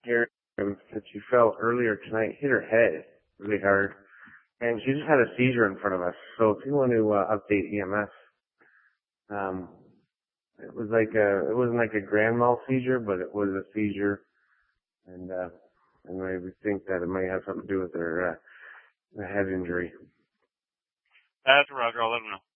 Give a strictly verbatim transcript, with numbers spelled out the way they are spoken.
Here, um, that she fell earlier tonight, hit her head really hard, and she just had a seizure in front of us. So if you want to uh, update E M S, um, it was like a, it wasn't like a grand mal seizure, but it was a seizure, and uh, anyway, we think that it might have something to do with her, uh, her head injury. That's Roger. I'll let him know.